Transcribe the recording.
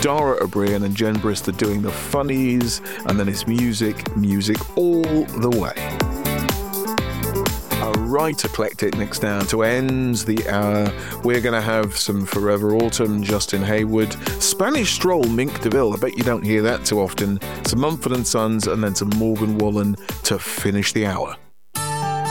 Dara O'Brien and Jen Brister doing the funnies, and then it's music all the way. Right eclectic mix now to end the hour. We're going to have some Forever Autumn, Justin Hayward, Spanish Stroll, Mink DeVille. I bet you don't hear that too often. Some Mumford & Sons, and then some Morgan Wallen to finish the hour.